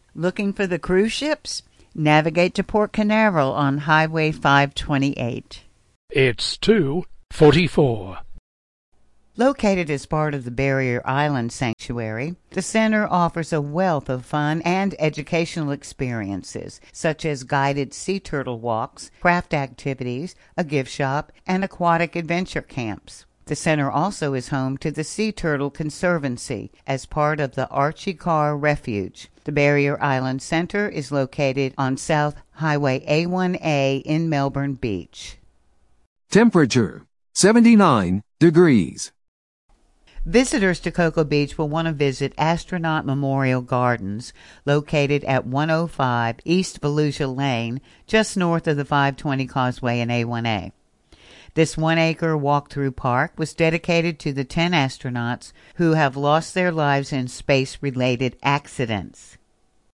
Looking for the cruise ships? Navigate to Port Canaveral on Highway 528. It's 2:44. Located as part of the Barrier Island Sanctuary, the center offers a wealth of fun and educational experiences, such as guided sea turtle walks, craft activities, a gift shop, and aquatic adventure camps. The center also is home to the Sea Turtle Conservancy as part of the Archie Carr Refuge. The Barrier Island Center is located on South Highway A1A in Melbourne Beach. Temperature 79 degrees. Visitors to Cocoa Beach will want to visit Astronaut Memorial Gardens, located at 105 East Volusia Lane, just north of the 520 Causeway and A1A. This 1-acre walk-through park was dedicated to the 10 astronauts who have lost their lives in space-related accidents.